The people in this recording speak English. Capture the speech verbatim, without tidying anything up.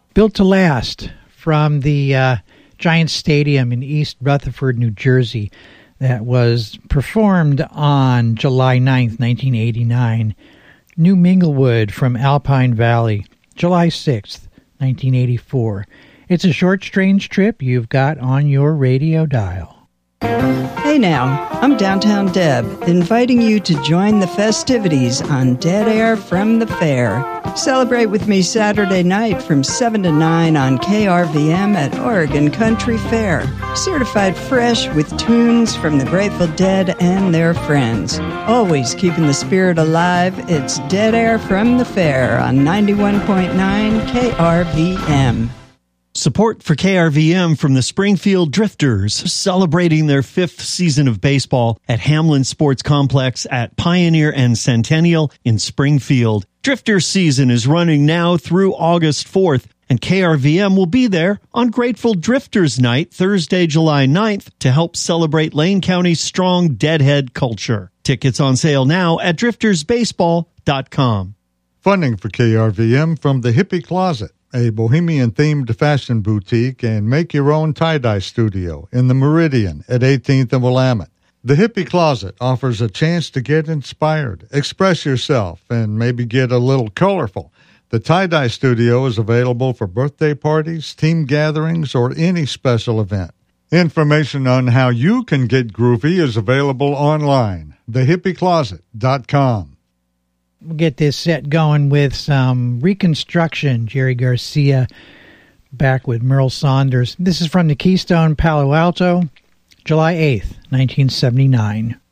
Built to Last from the uh, Giants Stadium in East Rutherford, New Jersey, that was performed on July ninth, nineteen eighty-nine. New Minglewood from Alpine Valley, July sixth, nineteen eighty-four. It's a short, strange trip you've got on your radio dial. Hey now, I'm Downtown Deb, inviting you to join the festivities on Dead Air from the Fair. Celebrate with me Saturday night from seven to nine on K R V M at Oregon Country Fair. Certified fresh with tunes from the Grateful Dead and their friends. Always keeping the spirit alive, it's Dead Air from the Fair on ninety-one point nine K R V M. Support for K R V M from the Springfield Drifters, celebrating their fifth season of baseball at Hamlin Sports Complex at Pioneer and Centennial in Springfield. Drifters season is running now through August fourth, and K R V M will be there on Grateful Drifters Night, Thursday, July ninth, to help celebrate Lane County's strong Deadhead culture. Tickets on sale now at drifters baseball dot com. Funding for K R V M from the Hippie Closet, a bohemian-themed fashion boutique and make-your-own tie-dye studio in the Meridian at eighteenth and Willamette. The Hippie Closet offers a chance to get inspired, express yourself, and maybe get a little colorful. The tie-dye studio is available for birthday parties, team gatherings, or any special event. Information on how you can get groovy is available online, the hippie closet dot com. We'll get this set going with some Reconstruction, Jerry Garcia, back with Merle Saunders. This is from the Keystone Palo Alto, July eighth, nineteen seventy-nine.